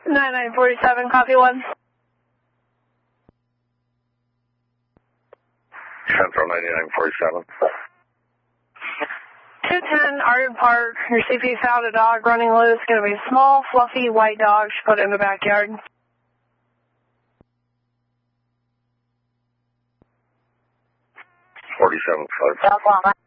9947, copy 1. Central 9947. 210 Arden Park, your CP found a dog running loose. Going to be a small, fluffy, white dog. Should put it in the backyard. 47 foot.